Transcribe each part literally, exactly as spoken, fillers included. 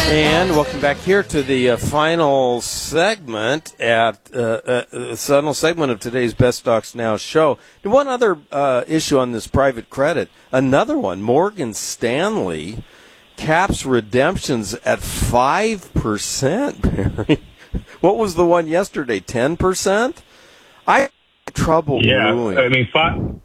And welcome back here to the uh, final segment at uh, uh, the final segment of today's Best Stocks Now show. One other uh, issue on this private credit, another one. Morgan Stanley caps redemptions at five percent. What was the one yesterday? Ten percent? I have trouble yeah, ruling. I mean five.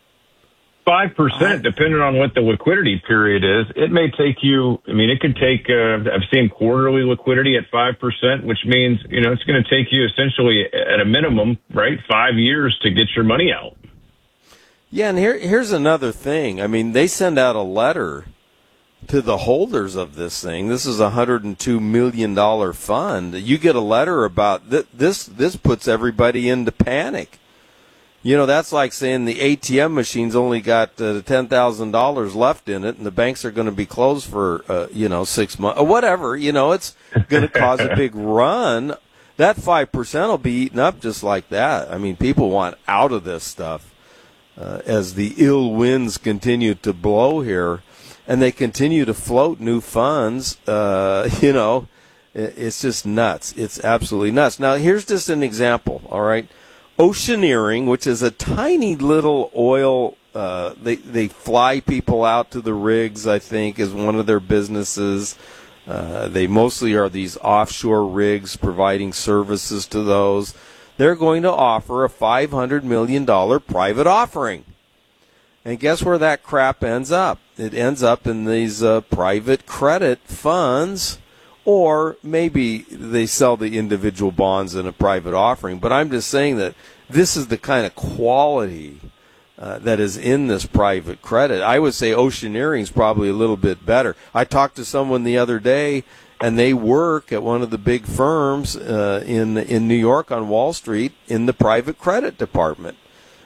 Five percent, depending on what the liquidity period is, it may take you. I mean, it could take. Uh, I've seen quarterly liquidity at five percent, which means you know it's going to take you essentially at a minimum, right, five years to get your money out. Yeah, and here here's another thing. I mean, they send out a letter to the holders of this thing. This is a hundred and two million dollar fund. You get a letter about th- this. This puts everybody into panic. You know, that's like saying the A T M machine's only got uh, ten thousand dollars left in it, and the banks are going to be closed for, uh, you know, six months or whatever. You know, it's going to cause a big run. That five percent will be eaten up just like that. I mean, people want out of this stuff uh, as the ill winds continue to blow here, and they continue to float new funds. Uh, you know, it's just nuts. It's absolutely nuts. Now, here's just an example, all right? Oceaneering, which is a tiny little oil, uh, they they fly people out to the rigs, I think, is one of their businesses. Uh, they mostly are these offshore rigs providing services to those. They're going to offer a five hundred million dollars private offering. And guess where that crap ends up? It ends up in these uh, private credit funds. Or maybe they sell the individual bonds in a private offering. But I'm just saying that this is the kind of quality uh, that is in this private credit. I would say Oceaneering is probably a little bit better. I talked to someone the other day, and they work at one of the big firms uh, in in New York on Wall Street in the private credit department.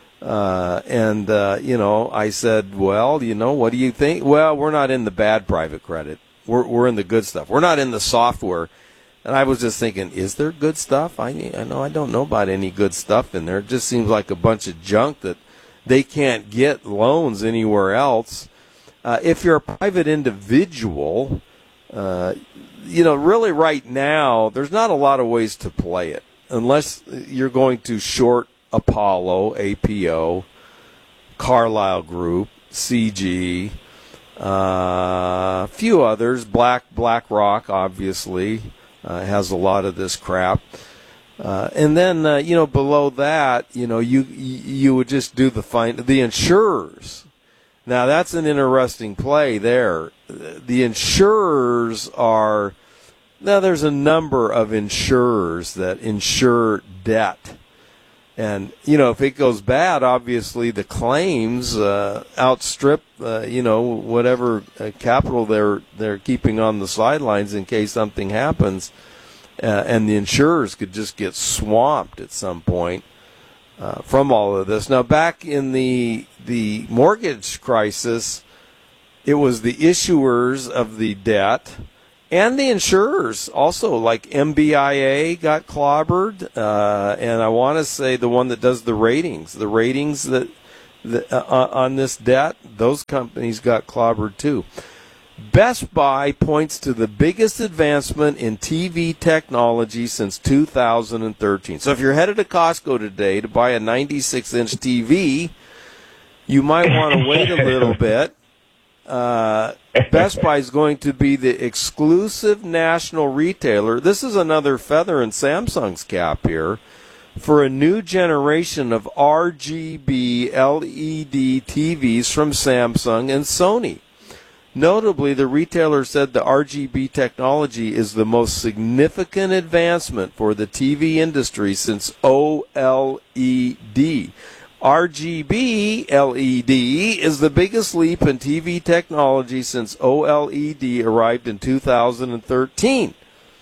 Uh, and, uh, you know, I said, well, you know, what do you think? Well, we're not in the bad private credit. We're we're in the good stuff. We're not in the software. And I was just thinking, is there good stuff? I I know I don't know about any good stuff in there. It just seems like a bunch of junk that they can't get loans anywhere else. Uh, if you're a private individual, uh, you know, really right now, there's not a lot of ways to play it unless you're going to short Apollo, A P O, Carlyle Group, C G. Uh, a few others, Black BlackRock obviously uh, has a lot of this crap, uh, and then uh, you know below that, you know you you would just do the fine the insurers. Now that's an interesting play there. The insurers are now there's a number of insurers that insure debt. And, you know, if it goes bad, obviously the claims uh, outstrip, uh, you know, whatever uh, capital they're they're keeping on the sidelines in case something happens. Uh, and the insurers could just get swamped at some point uh, from all of this. Now, back in the the mortgage crisis, it was the issuers of the debt and the insurers also, like M B I A got clobbered, uh, and I want to say the one that does the ratings, the ratings that, that uh, on this debt, those companies got clobbered too. Best Buy points to the biggest advancement in T V technology since two thousand thirteen. So if you're headed to Costco today to buy a ninety-six inch T V, you might want to wait a little bit. Uh, Best Buy is going to be the exclusive national retailer. This is another feather in Samsung's cap here for a new generation of R G B L E D T Vs from Samsung and Sony. Notably, the retailer said the R G B technology is the most significant advancement for the T V industry since O L E D. R G B L E D is the biggest leap in T V technology since O L E D arrived in two thousand thirteen.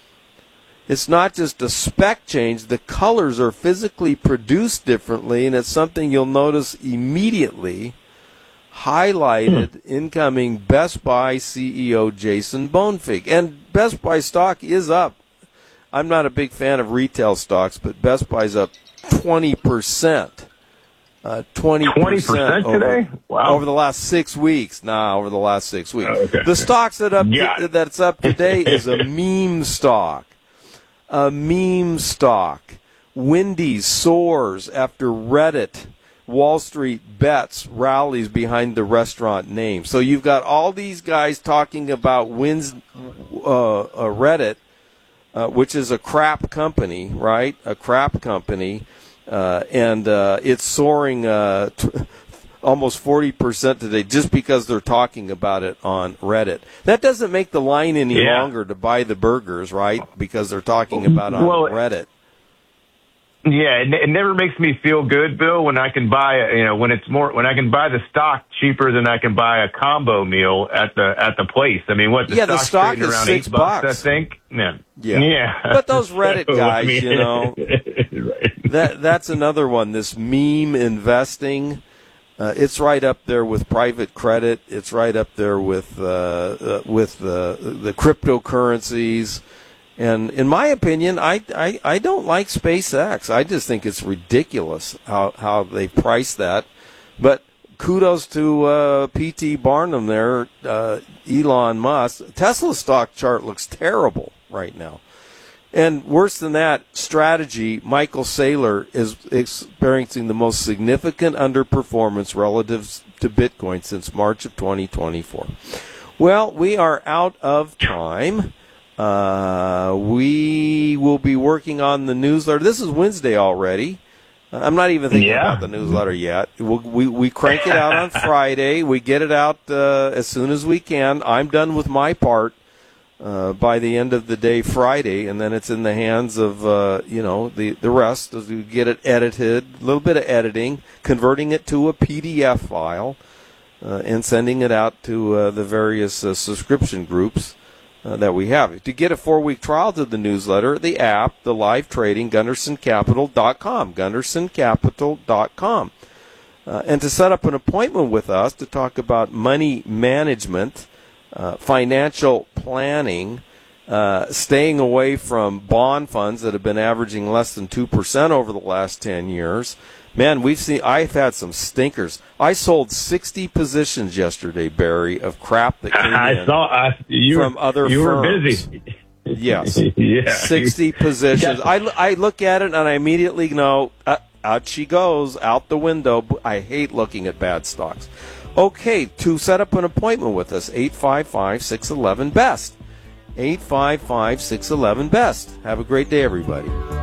It's not just a spec change. The colors are physically produced differently, and it's something you'll notice immediately, highlighted hmm. incoming Best Buy C E O Jason Bonfig. And Best Buy stock is up. I'm not a big fan of retail stocks, but Best Buy's up twenty percent. Uh, twenty percent today? Wow. Over the last six weeks. Nah, over the last six weeks. Oh, okay. The stocks that up Yeah. to, that's up today is a meme stock. A meme stock. Wendy's soars after Reddit. Wall Street bets rallies behind the restaurant name. So you've got all these guys talking about Wins, uh, uh, Reddit, uh, which is a crap company, right? A crap company. Uh, and uh, it's soaring uh, t- almost forty percent today just because they're talking about it on Reddit. That doesn't make the line any yeah. longer to buy the burgers, right? Because they're talking about it on well, Reddit. Yeah, it, it never makes me feel good, Bill, when I can buy, a, you know, when it's more, when I can buy the stock cheaper than I can buy a combo meal at the at the place. I mean, what the yeah, the stock's stock trading is around six eight bucks, bucks. I think. Yeah, yeah, yeah. But those Reddit So, guys, I mean, you know, right. that that's another one. This meme investing, uh, it's right up there with private credit. It's right up there with uh, uh, with uh, the cryptocurrencies. And in my opinion, I, I, I don't like SpaceX. I just think it's ridiculous how, how they price that. But kudos to uh, P T Barnum there, uh, Elon Musk. Tesla's stock chart looks terrible right now. And worse than that, Strategy, Michael Saylor is experiencing the most significant underperformance relative to Bitcoin since March of twenty twenty-four. Well, we are out of time. Uh, we will be working on the newsletter. This is Wednesday already. Uh, I'm not even thinking yeah. about the newsletter yet. We'll, we we crank it out on Friday. We get it out uh, as soon as we can. I'm done with my part uh, by the end of the day Friday, and then it's in the hands of uh, you know the the rest as we get it edited. A little bit of editing, converting it to a P D F file, uh, and sending it out to uh, the various uh, subscription groups. Uh, that we have. To get a four-week trial to the newsletter, the app, the live trading, Gunderson Capital dot com, Gunderson Capital dot com. Uh, and to set up an appointment with us to talk about money management, uh, financial planning, uh, staying away from bond funds that have been averaging less than two percent over the last ten years. Man, we've seen, I've had some stinkers. I sold sixty positions yesterday, Barry, of crap that came I in saw, I, you from were, other you firms. were busy. Yes. yeah. sixty positions. I, I look at it and I immediately know, uh, out she goes, out the window. I hate looking at bad stocks. Okay, to set up an appointment with us, eight five five, six one one, B E S T. eight five five, six one one, B E S T. Have a great day, everybody.